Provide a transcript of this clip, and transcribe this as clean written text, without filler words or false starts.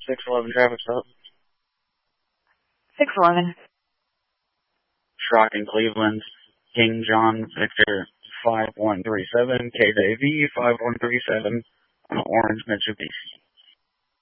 611 traffic stop. 611. Schrock in Cleveland, King John Victor 5137, KJV 5137, Orange Mitsubishi.